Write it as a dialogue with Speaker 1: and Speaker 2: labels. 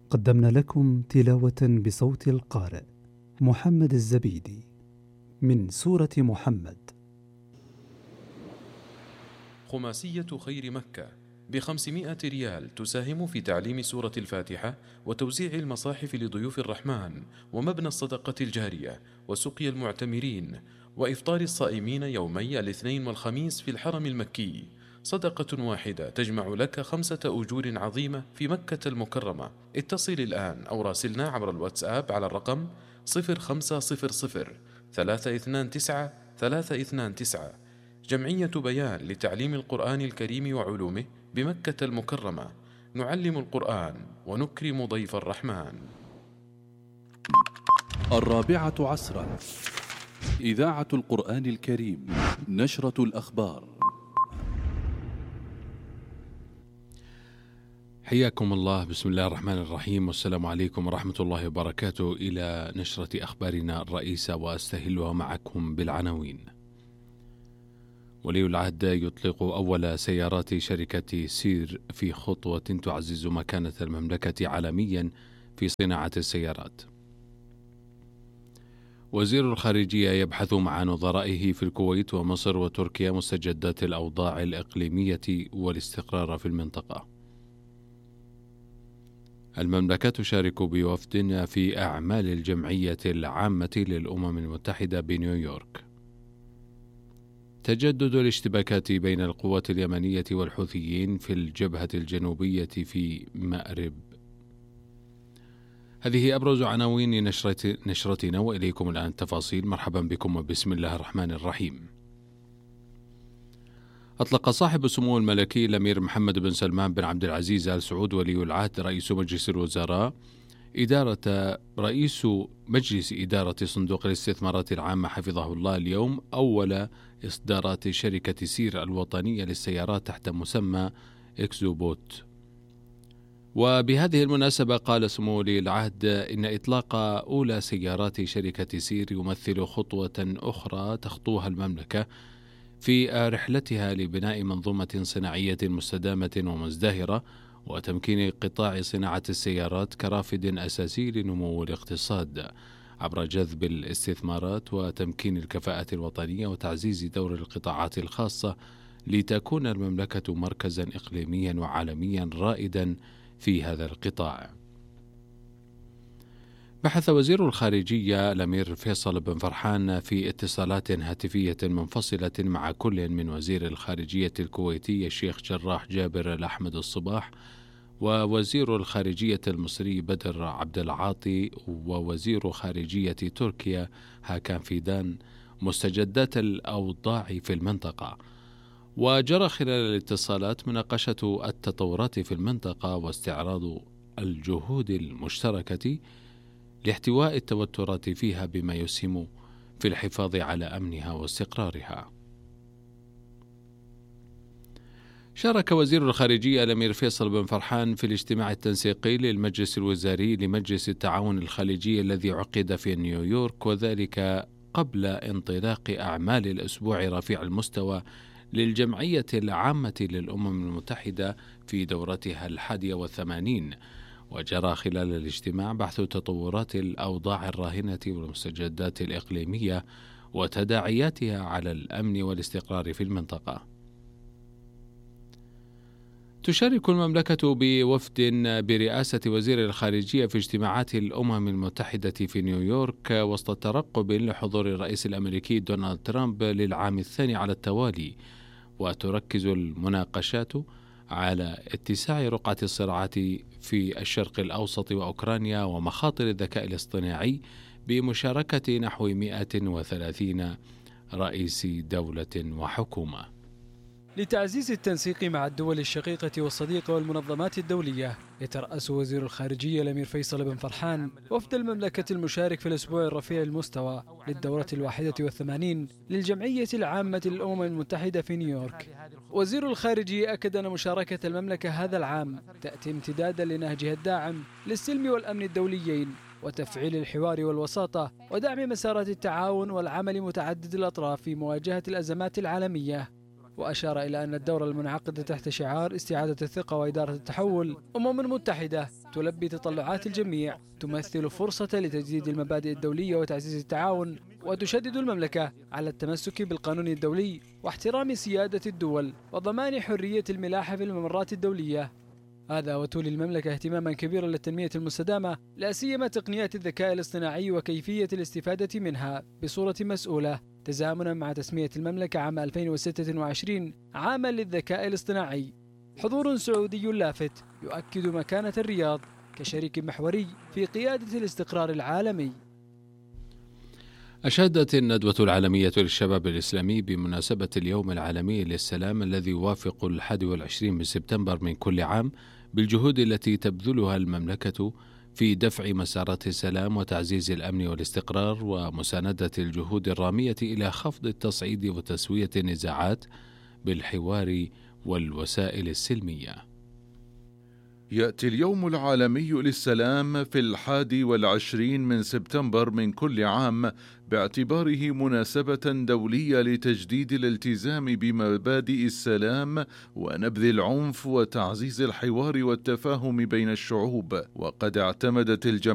Speaker 1: قدمنا لكم تلاوة بصوت القارئ محمد الزبيدي من سورة محمد.
Speaker 2: خماسية خير مكة ب500 ريال تساهم في تعليم سورة الفاتحة وتوزيع المصاحف لضيوف الرحمن ومبنى الصدقة الجارية وسقي المعتمرين وإفطار الصائمين يومي الاثنين والخميس في الحرم المكي. صدقة واحدة تجمع لك 5 أجور عظيمة في مكة المكرمة. اتصل الآن أو راسلنا عبر الواتساب على الرقم 0500 329 329. جمعية بيان لتعليم القرآن الكريم وعلومه بمكة المكرمة. نعلم القرآن ونكرم ضيف الرحمن.
Speaker 3: 4 عصرا، إذاعة القرآن الكريم، نشرة الأخبار.
Speaker 4: حياكم الله، بسم الله الرحمن الرحيم، والسلام عليكم ورحمة الله وبركاته. إلى نشرة أخبارنا الرئيسة وأستهلها معكم بالعناوين. ولي العهد يطلق أول سيارات شركة سير في خطوة تعزز مكانة المملكة عالميا في صناعة السيارات. وزير الخارجية يبحث مع نظرائه في الكويت ومصر وتركيا مستجدات الأوضاع الإقليمية والاستقرار في المنطقة. المملكة تشارك بوفد في أعمال الجمعية العامة للأمم المتحدة بنيويورك. تجدد الاشتباكات بين القوات اليمنية والحوثيين في الجبهة الجنوبية في مأرب. هذه أبرز عناوين نشرتنا، وإليكم الآن تفاصيل. مرحبا بكم وبسم الله الرحمن الرحيم. أطلق صاحب السمو الملكي الأمير محمد بن سلمان بن عبد العزيز آل سعود ولي العهد رئيس مجلس الوزراء رئيس مجلس إدارة صندوق الاستثمارات العامة حفظه الله اليوم أول إصدارات شركة سير الوطنية للسيارات تحت مسمى إكزوبوت. وبهذه المناسبة قال سمو ولي العهد إن إطلاق أولى سيارات شركة سير يمثل خطوة أخرى تخطوها المملكة في رحلتها لبناء منظومة صناعية مستدامة ومزدهرة وتمكين قطاع صناعة السيارات كرافد أساسي لنمو الاقتصاد عبر جذب الاستثمارات وتمكين الكفاءة الوطنية وتعزيز دور القطاعات الخاصة لتكون المملكة مركزا إقليميا وعالميا رائدا في هذا القطاع. بحث وزير الخارجية الأمير فيصل بن فرحان في اتصالات هاتفية منفصلة مع كل من وزير الخارجية الكويتي الشيخ جراح جابر الأحمد الصباح ووزير الخارجية المصري بدر عبد العاطي ووزير خارجية تركيا هاكان فيدان مستجدات الأوضاع في المنطقة. وجرى خلال الاتصالات مناقشة التطورات في المنطقة واستعراض الجهود المشتركة لاحتواء التوترات فيها بما يسهم في الحفاظ على أمنها واستقرارها. شارك وزير الخارجية الأمير فيصل بن فرحان في الاجتماع التنسيقي للمجلس الوزاري لمجلس التعاون الخليجي الذي عقد في نيويورك، وذلك قبل انطلاق أعمال الأسبوع رفيع المستوى للجمعية العامة للأمم المتحدة في دورتها 81. وجرى خلال الاجتماع بحث تطورات الأوضاع الراهنة والمستجدات الإقليمية وتداعياتها على الأمن والاستقرار في المنطقة. تشارك المملكة بوفد برئاسة وزير الخارجية في اجتماعات الأمم المتحدة في نيويورك وسط ترقب لحضور الرئيس الأمريكي دونالد ترامب للعام الثاني على التوالي. وتركز المناقشات على اتساع رقعة الصراعات في الشرق الأوسط وأوكرانيا ومخاطر الذكاء الاصطناعي بمشاركة نحو 130 رئيس دولة وحكومة.
Speaker 5: لتعزيز التنسيق مع الدول الشقيقة والصديقة والمنظمات الدولية، يترأس وزير الخارجية الأمير فيصل بن فرحان وفد المملكة المشارك في الأسبوع الرفيع المستوى للدورة 81 للجمعية العامة للأمم المتحدة في نيويورك. وزير الخارجية أكد أن مشاركة المملكة هذا العام تأتي امتدادا لنهجها الداعم للسلم والأمن الدوليين وتفعيل الحوار والوساطة ودعم مسارات التعاون والعمل متعدد الأطراف في مواجهة الأزمات العالمية. وأشار إلى أن الدورة المنعقدة تحت شعار استعادة الثقة وإدارة التحول متحدة تلبي تطلعات الجميع، تمثل فرصة لتجديد المبادئ الدولية وتعزيز التعاون، وتشدد المملكة على التمسك بالقانون الدولي واحترام سيادة الدول وضمان حرية الملاحة في الممرات الدولية. هذا وتولي المملكة اهتماما كبيرا للتنمية المستدامة، لا سيما تقنيات الذكاء الاصطناعي وكيفية الاستفادة منها بصورة مسؤولة، تزامنا مع تسمية المملكة عام 2026 عاما للذكاء الاصطناعي. حضور سعودي لافت يؤكد مكانة الرياض كشريك محوري في قيادة الاستقرار العالمي.
Speaker 4: أشادت الندوة العالمية للشباب الإسلامي بمناسبة اليوم العالمي للسلام الذي يوافق 21 من سبتمبر من كل عام بالجهود التي تبذلها المملكة في دفع مسارات السلام وتعزيز الأمن والاستقرار ومساندة الجهود الرامية إلى خفض التصعيد وتسوية النزاعات بالحوار والوسائل السلمية.
Speaker 6: يأتي اليوم العالمي للسلام في 21 من سبتمبر من كل عام باعتباره مناسبة دولية لتجديد الالتزام بمبادئ السلام ونبذ العنف وتعزيز الحوار والتفاهم بين الشعوب. وقد اعتمدت الجمعية